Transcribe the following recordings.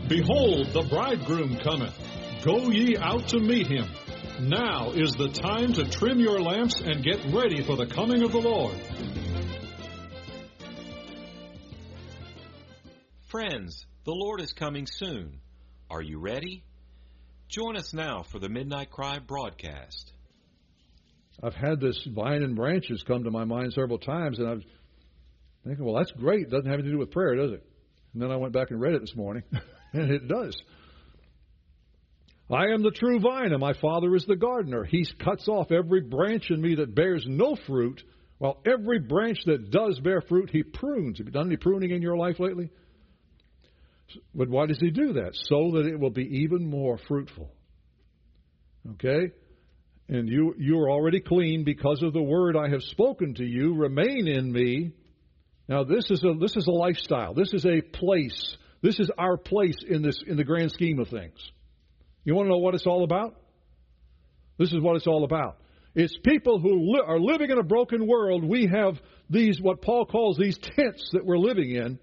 Behold, the bridegroom cometh. Go ye out to meet him. Now is the time to trim your lamps and get ready for the coming of the Lord. Friends, the Lord is coming soon. Are you ready? Join us now for the Midnight Cry broadcast. I've had this vine and branches come to my mind several times, and I'm thinking, well, that's great. It doesn't have anything to do with prayer, does it? And then I went back and read it this morning, and it does. I am the true vine, and my Father is the gardener. He cuts off every branch in me that bears no fruit, while every branch that does bear fruit, he prunes. Have you done any pruning in your life lately? But why does he do that? So that it will be even more fruitful. Okay? And you are already clean because of the word I have spoken to you. Remain in me. Now this is a lifestyle. This is a place. This is our place in the grand scheme of things. You want to know what it's all about? This is what it's all about. It's people who are living in a broken world. We have these, what Paul calls these tents that we're living in.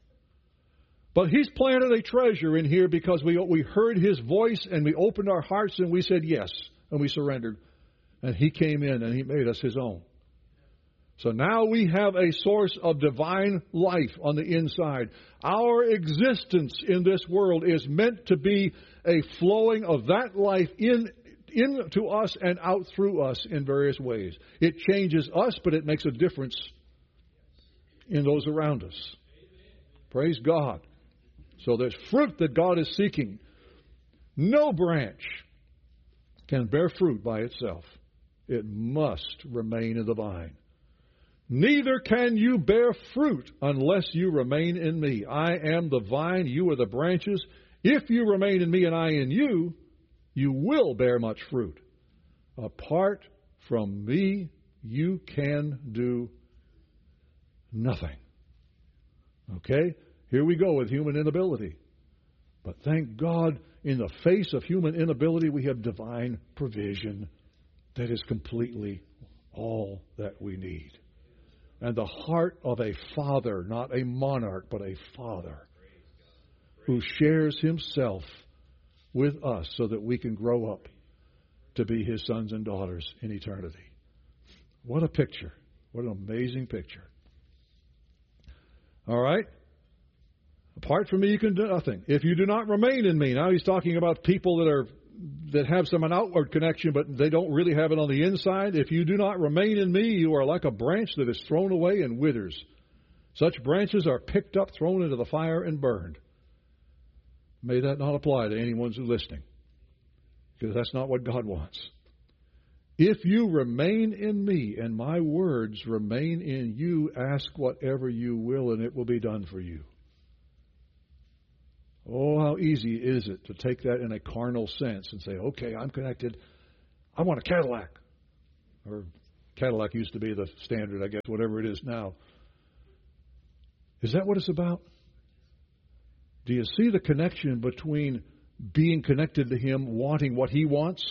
But he's planted a treasure in here because we heard his voice and we opened our hearts and we said yes. And we surrendered. And he came in and he made us his own. So now we have a source of divine life on the inside. Our existence in this world is meant to be a flowing of that life into us and out through us in various ways. It changes us, but it makes a difference in those around us. Praise God. So there's fruit that God is seeking. No branch can bear fruit by itself. It must remain in the vine. Neither can you bear fruit unless you remain in me. I am the vine, you are the branches. If you remain in me and I in you, you will bear much fruit. Apart from me, you can do nothing. Okay? Here we go with human inability. But thank God, in the face of human inability, we have divine provision that is completely all that we need. And the heart of a father, not a monarch, but a father, who shares himself with us so that we can grow up to be his sons and daughters in eternity. What a picture. What an amazing picture. All right? Apart from me, you can do nothing. If you do not remain in me. Now he's talking about people that have some an outward connection, but they don't really have it on the inside. If you do not remain in me, you are like a branch that is thrown away and withers. Such branches are picked up, thrown into the fire, and burned. May that not apply to anyone who's listening, because that's not what God wants. If you remain in me and my words remain in you, ask whatever you will, and it will be done for you. Oh, how easy is it to take that in a carnal sense and say, okay, I'm connected. I want a Cadillac. Or Cadillac used to be the standard, I guess, whatever it is now. Is that what it's about? Do you see the connection between being connected to him, wanting what he wants?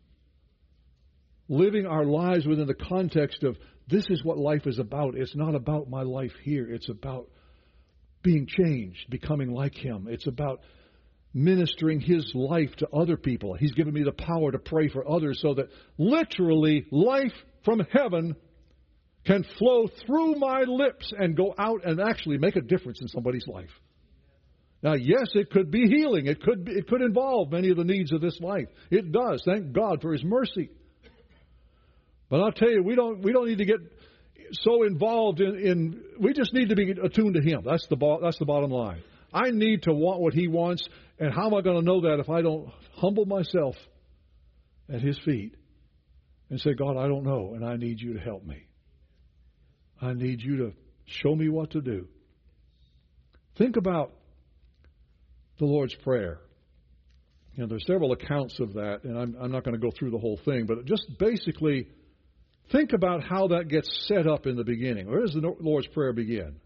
Living our lives within the context of this is what life is about. It's not about my life here. It's about being changed, becoming like him. It's about ministering his life to other people. He's given me the power to pray for others so that literally life from heaven can flow through my lips and go out and actually make a difference in somebody's life. Now, yes, it could be healing. It could involve many of the needs of this life. It does. Thank God for his mercy. But I'll tell you, we don't need to get so involved in we just need to be attuned to him. That's the bottom line. I need to want what he wants, and how am I going to know that if I don't humble myself at his feet and say, God, I don't know, and I need you to help me. I need you to show me what to do. Think about the Lord's Prayer. You know, there's several accounts of that, and I'm not going to go through the whole thing, but just basically think about how that gets set up in the beginning. Where does the Lord's Prayer begin?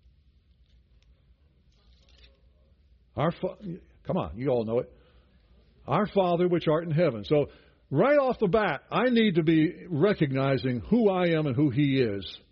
Come on, you all know it. Our Father which art in heaven. So right off the bat, I need to be recognizing who I am and who he is.